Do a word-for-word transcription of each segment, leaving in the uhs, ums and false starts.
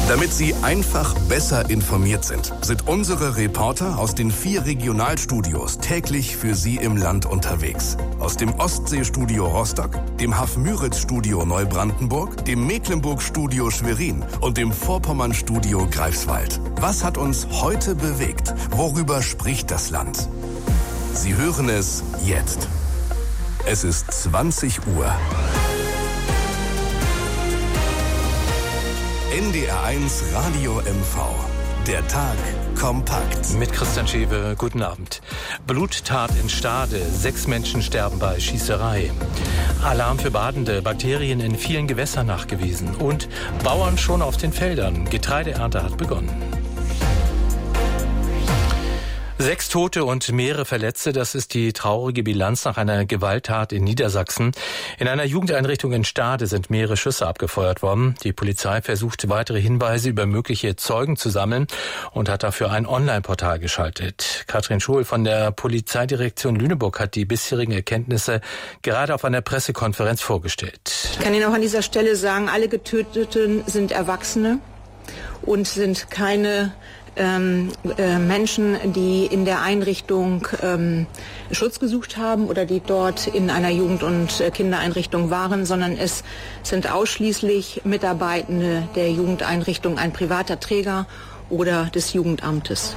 Damit Sie einfach besser informiert sind, sind unsere Reporter aus den vier Regionalstudios täglich für Sie im Land unterwegs. Aus dem Ostseestudio Rostock, dem Hafmüritz-Studio Neubrandenburg, dem Mecklenburg-Studio Schwerin und dem Vorpommern-Studio Greifswald. Was hat uns heute bewegt? Worüber spricht das Land? Sie hören es jetzt. Es ist zwanzig Uhr. N D R eins Radio M V. Der Tag kompakt. Mit Christian Schewe, guten Abend. Bluttat in Stade. Sechs Menschen sterben bei Schießerei. Alarm für Badende. Bakterien in vielen Gewässern nachgewiesen. Und Bauern schon auf den Feldern. Getreideernte hat begonnen. Sechs Tote und mehrere Verletzte, das ist die traurige Bilanz nach einer Gewalttat in Niedersachsen. In einer Jugendeinrichtung in Stade sind mehrere Schüsse abgefeuert worden. Die Polizei versucht, weitere Hinweise über mögliche Zeugen zu sammeln und hat dafür ein Online-Portal geschaltet. Katrin Schul von der Polizeidirektion Lüneburg hat die bisherigen Erkenntnisse gerade auf einer Pressekonferenz vorgestellt. Ich kann Ihnen auch an dieser Stelle sagen, alle Getöteten sind Erwachsene und sind keine Ähm, äh, Menschen, die in der Einrichtung ähm, Schutz gesucht haben oder die dort in einer Jugend- und äh, Kindereinrichtung waren, sondern es sind ausschließlich Mitarbeitende der Jugendeinrichtung, ein privater Träger oder des Jugendamtes.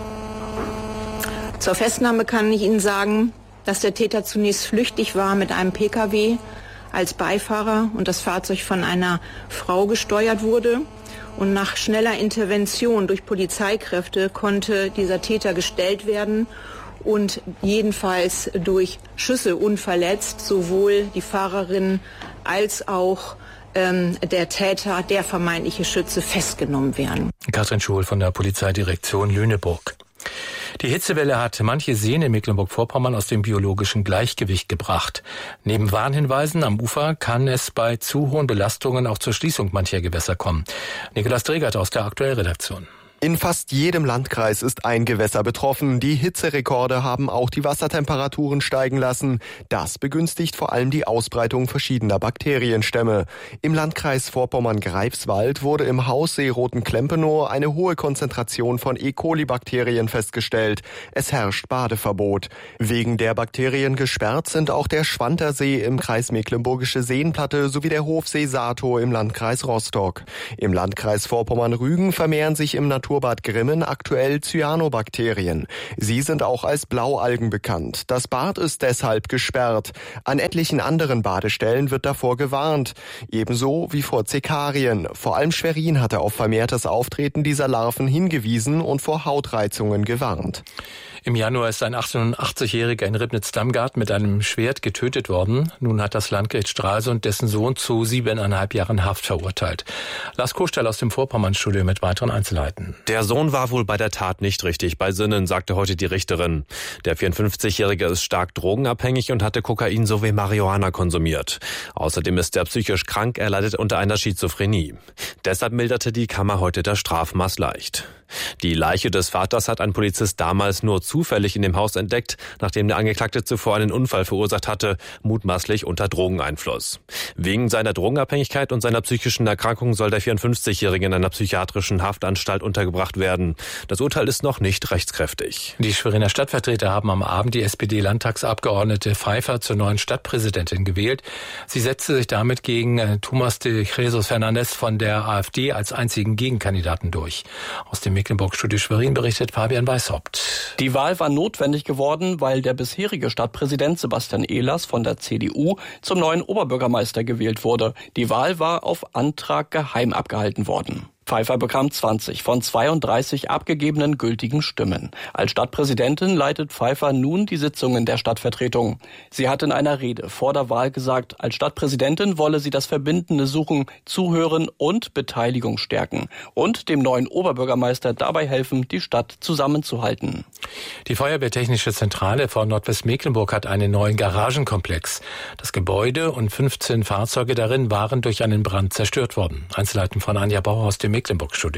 Zur Festnahme kann ich Ihnen sagen, dass der Täter zunächst flüchtig war mit einem Pkw als Beifahrer und das Fahrzeug von einer Frau gesteuert wurde. Und nach schneller Intervention durch Polizeikräfte konnte dieser Täter gestellt werden und jedenfalls durch Schüsse unverletzt sowohl die Fahrerin als auch ähm, der Täter, der vermeintliche Schütze, festgenommen werden. Katrin Schul von der Polizeidirektion Lüneburg. Die Hitzewelle hat manche Seen in Mecklenburg-Vorpommern aus dem biologischen Gleichgewicht gebracht. Neben Warnhinweisen am Ufer kann es bei zu hohen Belastungen auch zur Schließung mancher Gewässer kommen. Nikolaus Dregert aus der Aktuellredaktion. In fast jedem Landkreis ist ein Gewässer betroffen. Die Hitzerekorde haben auch die Wassertemperaturen steigen lassen. Das begünstigt vor allem die Ausbreitung verschiedener Bakterienstämme. Im Landkreis Vorpommern-Greifswald wurde im Haussee Roten-Klempenow eine hohe Konzentration von E. coli-Bakterien festgestellt. Es herrscht Badeverbot. Wegen der Bakterien gesperrt sind auch der Schwantersee im Kreis Mecklenburgische Seenplatte sowie der Hofsee Sato im Landkreis Rostock. Im Landkreis Vorpommern-Rügen vermehren sich im Natur Naturbad Grimmen aktuell Cyanobakterien. Sie sind auch als Blaualgen bekannt. Das Bad ist deshalb gesperrt. An etlichen anderen Badestellen wird davor gewarnt. Ebenso wie vor Zekarien. Vor allem Schwerin hatte auf vermehrtes Auftreten dieser Larven hingewiesen und vor Hautreizungen gewarnt. Im Januar ist ein achtundachtzig-Jähriger in Ribnitz-Damgard mit einem Schwert getötet worden. Nun hat das Landgericht Stralsund dessen Sohn zu siebeneinhalb Jahren Haft verurteilt. Lars Kostehl aus dem Vorpommern-Studio mit weiteren Einzelheiten. Der Sohn war wohl bei der Tat nicht richtig bei Sinnen, sagte heute die Richterin. Der vierundfünfzigjährige ist stark drogenabhängig und hatte Kokain sowie Marihuana konsumiert. Außerdem ist er psychisch krank, er leidet unter einer Schizophrenie. Deshalb milderte die Kammer heute das Strafmaß leicht. Die Leiche des Vaters hat ein Polizist damals nur zufällig in dem Haus entdeckt, nachdem der Angeklagte zuvor einen Unfall verursacht hatte, mutmaßlich unter Drogeneinfluss. Wegen seiner Drogenabhängigkeit und seiner psychischen Erkrankung soll der vierundfünfzigjährige in einer psychiatrischen Haftanstalt untergebracht werden. Das Urteil ist noch nicht rechtskräftig. Die Schweriner Stadtvertreter haben am Abend die S P D-Landtagsabgeordnete Pfeiffer zur neuen Stadtpräsidentin gewählt. Sie setzte sich damit gegen Thomas de Jesus Fernandes von der AfD als einzigen Gegenkandidaten durch. Aus dem Mecklenburg-Studio Schwerin berichtet Fabian Weishaupt. Die Wahl war notwendig geworden, weil der bisherige Stadtpräsident Sebastian Ehlers von der C D U zum neuen Oberbürgermeister gewählt wurde. Die Wahl war auf Antrag geheim abgehalten worden. Pfeiffer bekam zwanzig von zweiunddreißig abgegebenen gültigen Stimmen. Als Stadtpräsidentin leitet Pfeiffer nun die Sitzungen der Stadtvertretung. Sie hat in einer Rede vor der Wahl gesagt, als Stadtpräsidentin wolle sie das Verbindende suchen, Zuhören und Beteiligung stärken und dem neuen Oberbürgermeister dabei helfen, die Stadt zusammenzuhalten. Die Feuerwehrtechnische Zentrale von Nordwestmecklenburg hat einen neuen Garagenkomplex. Das Gebäude und fünfzehn Fahrzeuge darin waren durch einen Brand zerstört worden. Einzelheiten von Anja Bauer aus dem Mecklenburg-Studio.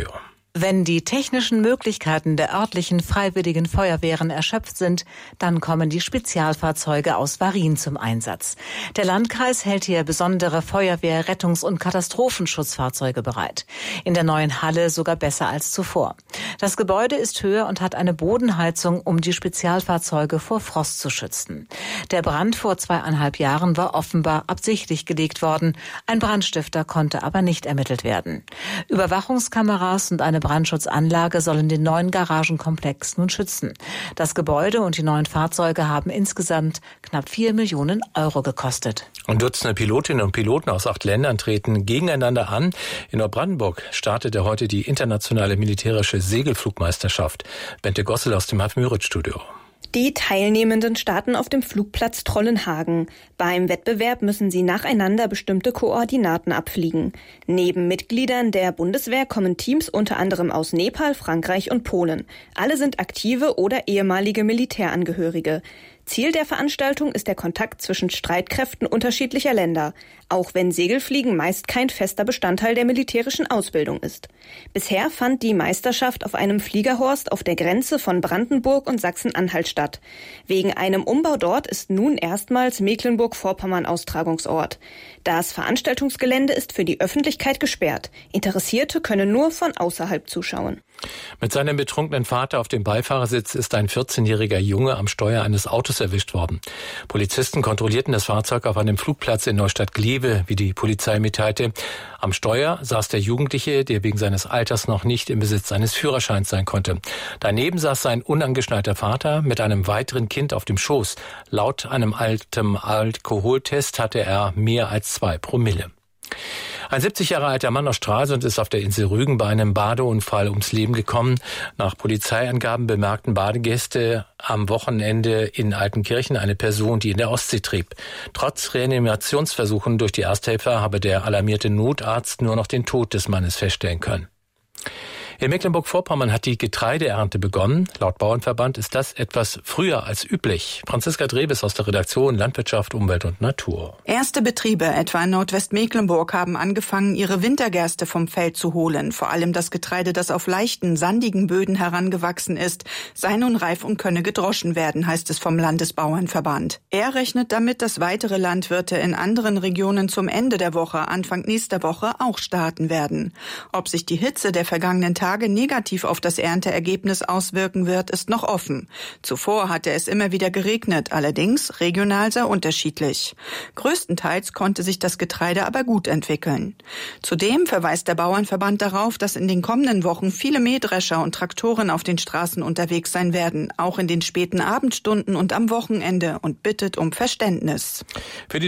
Wenn die technischen Möglichkeiten der örtlichen freiwilligen Feuerwehren erschöpft sind, dann kommen die Spezialfahrzeuge aus Varin zum Einsatz. Der Landkreis hält hier besondere Feuerwehr-, Rettungs- und Katastrophenschutzfahrzeuge bereit. In der neuen Halle sogar besser als zuvor. Das Gebäude ist höher und hat eine Bodenheizung, um die Spezialfahrzeuge vor Frost zu schützen. Der Brand vor zweieinhalb Jahren war offenbar absichtlich gelegt worden. Ein Brandstifter konnte aber nicht ermittelt werden. Überwachungskameras und eine Brandschutzanlage sollen den neuen Garagenkomplex nun schützen. Das Gebäude und die neuen Fahrzeuge haben insgesamt knapp vier Millionen Euro gekostet. Und Dutzende Pilotinnen und Piloten aus acht Ländern treten gegeneinander an. In Neubrandenburg startete heute die internationale militärische Segelflugmeisterschaft. Bente Gossel aus dem Haff-Müritz-Studio. Die Teilnehmenden starten auf dem Flugplatz Trollenhagen. Beim Wettbewerb müssen sie nacheinander bestimmte Koordinaten abfliegen. Neben Mitgliedern der Bundeswehr kommen Teams unter anderem aus Nepal, Frankreich und Polen. Alle sind aktive oder ehemalige Militärangehörige. Ziel der Veranstaltung ist der Kontakt zwischen Streitkräften unterschiedlicher Länder, auch wenn Segelfliegen meist kein fester Bestandteil der militärischen Ausbildung ist. Bisher fand die Meisterschaft auf einem Fliegerhorst auf der Grenze von Brandenburg und Sachsen-Anhalt statt. Wegen einem Umbau dort ist nun erstmals Mecklenburg-Vorpommern Austragungsort. Das Veranstaltungsgelände ist für die Öffentlichkeit gesperrt. Interessierte können nur von außerhalb zuschauen. Mit seinem betrunkenen Vater auf dem Beifahrersitz ist ein vierzehnjähriger Junge am Steuer eines Autos erwischt worden. Polizisten kontrollierten das Fahrzeug auf einem Flugplatz in Neustadt-Glewe, wie die Polizei mitteilte. Am Steuer saß der Jugendliche, der wegen seines Alters noch nicht im Besitz eines Führerscheins sein konnte. Daneben saß sein unangeschnallter Vater mit einem weiteren Kind auf dem Schoß. Laut einem alten Alkoholtest hatte er mehr als zwei Promille. Ein siebzig Jahre alter Mann aus Stralsund ist auf der Insel Rügen bei einem Badeunfall ums Leben gekommen. Nach Polizeiangaben bemerkten Badegäste am Wochenende in Altenkirchen eine Person, die in der Ostsee trieb. Trotz Reanimationsversuchen durch die Ersthelfer habe der alarmierte Notarzt nur noch den Tod des Mannes feststellen können. In Mecklenburg-Vorpommern hat die Getreideernte begonnen. Laut Bauernverband ist das etwas früher als üblich. Franziska Drebes aus der Redaktion Landwirtschaft, Umwelt und Natur. Erste Betriebe, etwa in Nordwestmecklenburg, haben angefangen, ihre Wintergerste vom Feld zu holen. Vor allem das Getreide, das auf leichten, sandigen Böden herangewachsen ist, sei nun reif und könne gedroschen werden, heißt es vom Landesbauernverband. Er rechnet damit, dass weitere Landwirte in anderen Regionen zum Ende der Woche, Anfang nächster Woche auch starten werden. Ob sich die Hitze der vergangenen Tage negativ auf das Ernteergebnis auswirken wird, ist noch offen. Zuvor hatte es immer wieder geregnet, allerdings regional sehr unterschiedlich. Größtenteils konnte sich das Getreide aber gut entwickeln. Zudem verweist der Bauernverband darauf, dass in den kommenden Wochen viele Mähdrescher und Traktoren auf den Straßen unterwegs sein werden, auch in den späten Abendstunden und am Wochenende, und bittet um Verständnis. Für die